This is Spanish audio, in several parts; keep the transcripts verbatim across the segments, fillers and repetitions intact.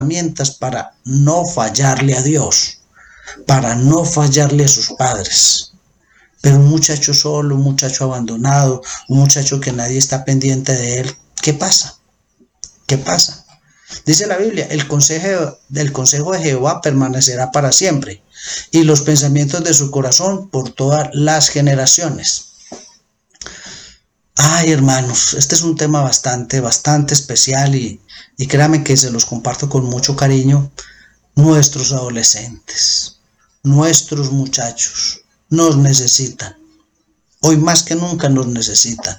herramientas para no fallarle a Dios, para no fallarle a sus padres. Pero un muchacho solo, un muchacho abandonado, un muchacho que nadie está pendiente de él, ¿qué pasa? ¿Qué pasa? Dice la Biblia, el consejo, el consejo de Jehová permanecerá para siempre, y los pensamientos de su corazón por todas las generaciones. Ay, hermanos, este es un tema bastante, bastante especial y, y créanme que se los comparto con mucho cariño. Nuestros adolescentes, nuestros muchachos nos necesitan. Hoy más que nunca nos necesitan.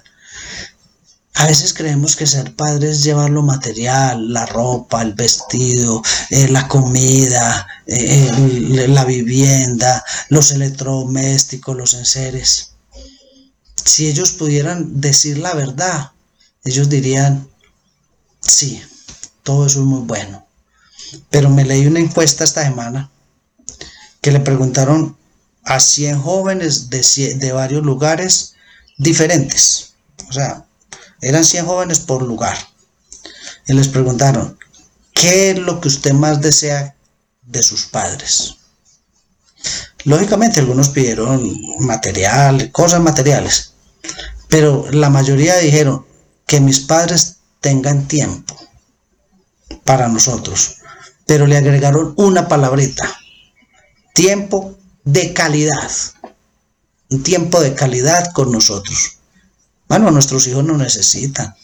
A veces creemos que ser padre es llevar lo material, la ropa, el vestido, eh, la comida, eh, el, la vivienda, los electrodomésticos, los enseres. Si ellos pudieran decir la verdad, ellos dirían, sí, todo eso es muy bueno. Pero me leí una encuesta esta semana que le preguntaron a cien jóvenes de, cien, de varios lugares diferentes. O sea, eran cien jóvenes por lugar. Y les preguntaron, ¿qué es lo que usted más desea de sus padres? Lógicamente, algunos pidieron material, cosas materiales. Pero la mayoría dijeron que mis padres tengan tiempo para nosotros. Pero le agregaron una palabrita. Tiempo de calidad. Un tiempo de calidad con nosotros. Bueno, nuestros hijos nos necesitan.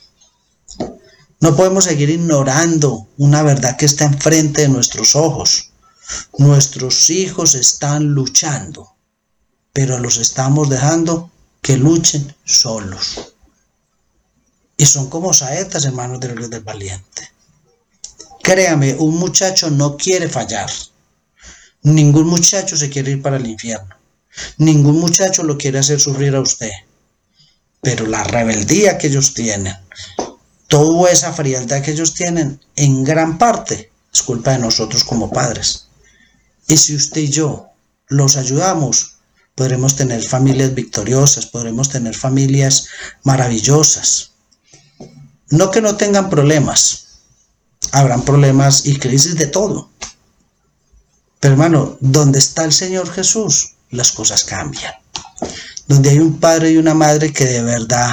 No podemos seguir ignorando una verdad que está enfrente de nuestros ojos. Nuestros hijos están luchando, pero los estamos dejando que luchen solos. Y son como saetas, hermanos del Dios del Valiente. Créame, un muchacho no quiere fallar. Ningún muchacho se quiere ir para el infierno. Ningún muchacho lo quiere hacer sufrir a usted. Pero la rebeldía que ellos tienen, toda esa frialdad que ellos tienen, en gran parte es culpa de nosotros como padres. Y si usted y yo los ayudamos, podremos tener familias victoriosas, podremos tener familias maravillosas. No que no tengan problemas, habrán problemas y crisis de todo. Pero hermano, donde está el Señor Jesús, las cosas cambian. Donde hay un padre y una madre que de verdad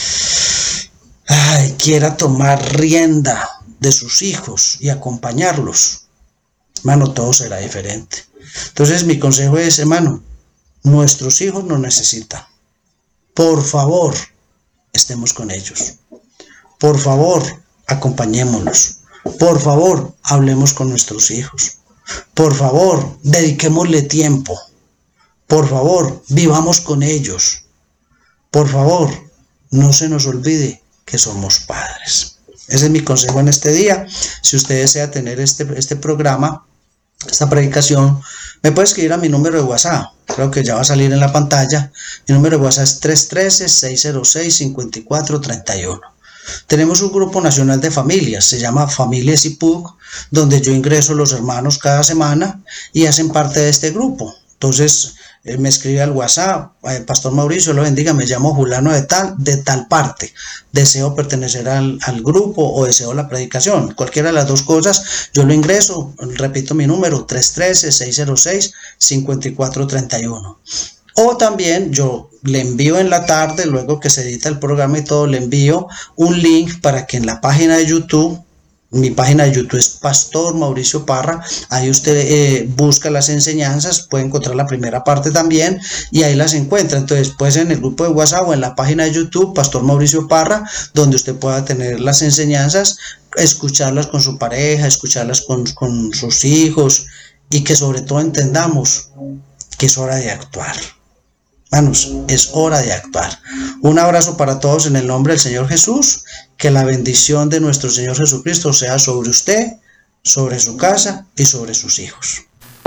ay, quiera tomar rienda de sus hijos y acompañarlos, hermano, todo será diferente. Entonces mi consejo es, hermano, nuestros hijos nos necesitan. Por favor, estemos con ellos. Por favor, acompañémoslos. Por favor, hablemos con nuestros hijos. Por favor, dediquémosle tiempo. Por favor, vivamos con ellos. Por favor, no se nos olvide que somos padres. Ese es mi consejo en este día. Si usted desea tener este, este programa, esta predicación, me puede escribir a mi número de WhatsApp. Creo que ya va a salir en la pantalla. Mi número de WhatsApp es tres uno tres, seis cero seis, cinco cuatro tres uno. Tenemos un grupo nacional de familias, se llama Familias I P U C, donde yo ingreso los hermanos cada semana y hacen parte de este grupo. Entonces eh, me escribe al WhatsApp, eh, Pastor Mauricio, lo bendiga, me llamo Julano de tal, de tal parte, deseo pertenecer al, al grupo o deseo la predicación, cualquiera de las dos cosas, yo lo ingreso, repito mi número, tres uno tres, seis cero seis, cinco cuatro tres uno. O también yo le envío en la tarde, luego que se edita el programa y todo, le envío un link para que en la página de YouTube, mi página de YouTube es Pastor Mauricio Parra, ahí usted eh, busca las enseñanzas, puede encontrar la primera parte también y ahí las encuentra. Entonces pues en el grupo de WhatsApp o en la página de YouTube Pastor Mauricio Parra, donde usted pueda tener las enseñanzas, escucharlas con su pareja, escucharlas con, con sus hijos y que sobre todo entendamos que es hora de actuar. Hermanos, es hora de actuar. Un abrazo para todos en el nombre del Señor Jesús. Que la bendición de nuestro Señor Jesucristo sea sobre usted, sobre su casa y sobre sus hijos.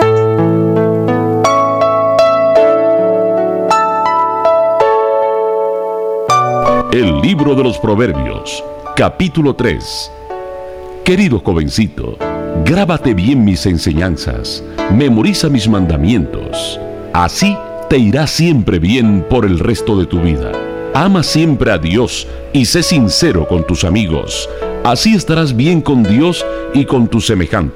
El libro de los Proverbios, capítulo tres. Querido jovencito, grábate bien mis enseñanzas, memoriza mis mandamientos. Así te irá siempre bien por el resto de tu vida. Ama siempre a Dios y sé sincero con tus amigos. Así estarás bien con Dios y con tus semejantes.